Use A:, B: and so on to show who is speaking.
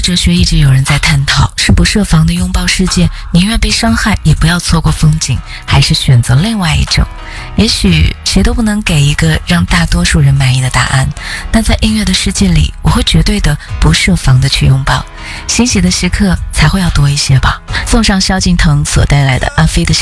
A: 哲学一直有人在探讨，是不设防的拥抱世界，宁愿被伤害也不要错过风景，还是选择另外一种。也许谁都不能给一个让大多数人满意的答案，但在音乐的世界里，我会绝对的不设防的去拥抱，欣喜的时刻才会要多一些吧。送上萧敬腾所带来的阿飞的小